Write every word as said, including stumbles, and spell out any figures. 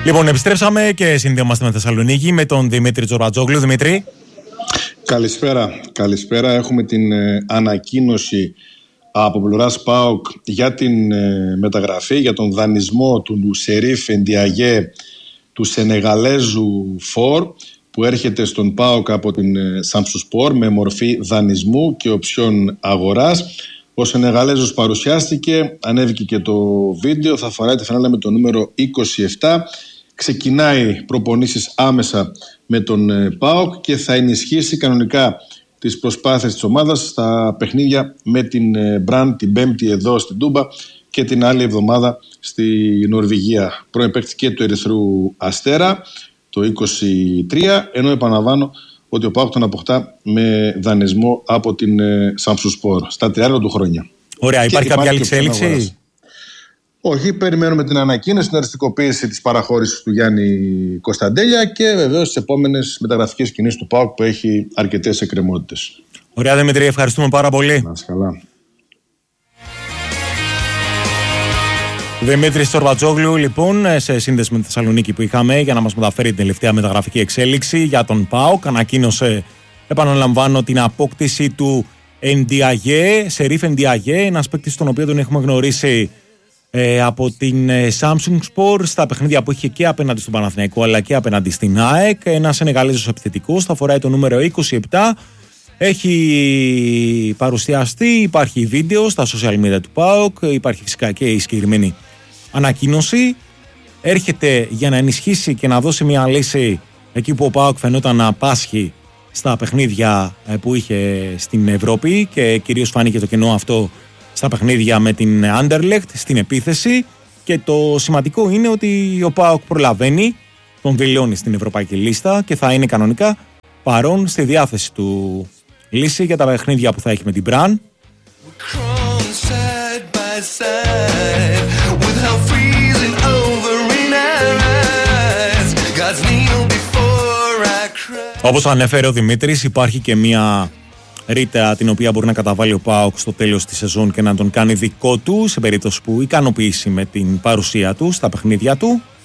Λοιπόν, επιστρέψαμε και συνδέομαστε με Θεσσαλονίκη με τον Δημήτρη Τζορμπατζόγλου. Δημήτρη. Καλησπέρα. Καλησπέρα. Έχουμε την ε, ανακοίνωση από πλευράς ΠΑΟΚ για την ε, μεταγραφή, για τον δανεισμό του Σερίφ Εντιαγέ, του Σενεγαλέζου Φορ, που έρχεται στον ΠΑΟΚ από την ε, Σαμψουσπορ με μορφή δανεισμού και οψιόν αγοράς. Ο Σενεγαλέζος παρουσιάστηκε, ανέβηκε και το βίντεο, θα φοράει τη φανέλα με το νούμερο είκοσι επτά. Ξεκινάει προπονήσεις άμεσα με τον ΠΑΟΚ και θα ενισχύσει κανονικά τις προσπάθειες της ομάδας στα παιχνίδια με την Μπραν την Πέμπτη εδώ στην Τούμπα και την άλλη εβδομάδα στη Νορβηγία. Πρώην παίκτη και του Ερυθρού Αστέρα το είκοσι τρία, ενώ επαναλαμβάνω ότι ο ΠΑΟΚ τον αποκτά με δανεισμό από την Σαμψουσπορ στα τριάντα του χρόνια. Ωραία, υπάρχει κάποια άλλη εξέλιξη? Όχι, περιμένουμε την ανακοίνωση, την αριστικοποίηση της παραχώρησης του Γιάννη Κωνσταντέλια και βεβαίως τις επόμενες μεταγραφικές κινήσεις του ΠΑΟΚ που έχει αρκετές εκκρεμότητες. Ωραία, Δημήτρη, ευχαριστούμε πάρα πολύ. Να είσαι καλά. Δημήτρης Τζορμπατζόγλου, λοιπόν, σε σύνδεση με τη Θεσσαλονίκη που είχαμε για να μας μεταφέρει την τελευταία μεταγραφική εξέλιξη για τον ΠΑΟΚ. Ανακοίνωσε, επαναλαμβάνω, την απόκτηση του Εντιαγέ, Σερίφ Εντιαγέ, ένας παίκτης τον οποίο τον έχουμε γνωρίσει ε, από την ε, Samsung Sport στα παιχνίδια που είχε και απέναντι στον Παναθηναϊκό αλλά και απέναντι στην ΑΕΚ. Ένας Σενεγαλέζος επιθετικός, θα φοράει το νούμερο είκοσι επτά. Έχει παρουσιαστεί, υπάρχει βίντεο στα social media του ΠΑΟΚ, υπάρχει φυσικά και η συγκεκριμένη ανακοίνωση. Έρχεται για να ενισχύσει και να δώσει μια λύση εκεί που ο ΠΑΟΚ φαινόταν να πάσχει στα παιχνίδια που είχε στην Ευρώπη και κυρίως φάνηκε το κενό αυτό στα παιχνίδια με την Anderlecht στην επίθεση. Και το σημαντικό είναι ότι ο ΠΑΟΚ προλαβαίνει, τον δηλώνει στην ευρωπαϊκή λίστα και θα είναι κανονικά παρόν στη διάθεση του λύση για τα παιχνίδια που θα έχει με την Μπραν. Όπως ανέφερε ο Δημήτρης, υπάρχει και μια ρήτρα την οποία μπορεί να καταβάλει ο ΠΑΟΚ στο τέλος της σεζόν και να τον κάνει δικό του σε περίπτωση που ικανοποιήσει με την παρουσία του στα παιχνίδια του.